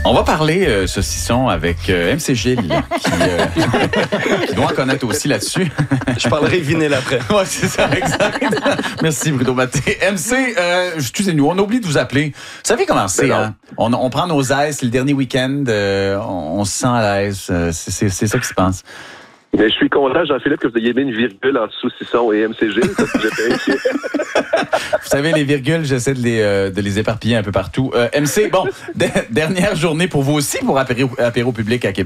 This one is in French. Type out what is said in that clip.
On va parler saucisson avec MC Gilles, qui doit en connaître aussi là-dessus. Je parlerai vinyle après. Oui, c'est ça, exact. Merci, Bruno Mattei. MC, excusez-nous, on oublie de vous appeler. Vous savez comment c'est, hein? On prend nos aises, c'est le dernier week-end, on se sent à l'aise. C'est ça qui se passe. Mais je suis content, Jean-Philippe, que vous ayez mis une virgule entre saucisson et MCG. Vous savez, les virgules, j'essaie de les éparpiller un peu partout. MC, bon, dernière journée pour vous aussi pour apéro public à Québec.